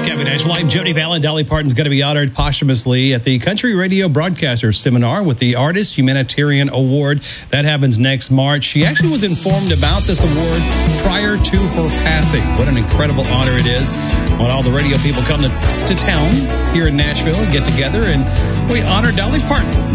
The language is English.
Kevin Asheville. I'm Jody Vallon. Dolly Parton's going to be honored posthumously at the Country Radio Broadcaster Seminar with the Artist Humanitarian Award. That happens next March. She actually was informed about this award prior to her passing. What an incredible honor it is when all the radio people come to town here in Nashville and get together, and we honor Dolly Parton.